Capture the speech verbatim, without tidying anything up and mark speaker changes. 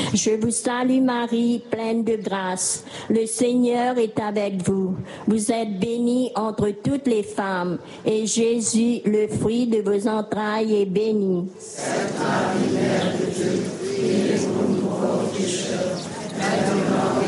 Speaker 1: Je vous salue Marie, pleine de grâce. Le Seigneur est avec vous. Vous êtes bénie entre toutes les femmes, et Jésus, le fruit de vos entrailles, est béni. Sainte Marie, Mère de Dieu, priez pour nous pauvres pécheurs, maintenant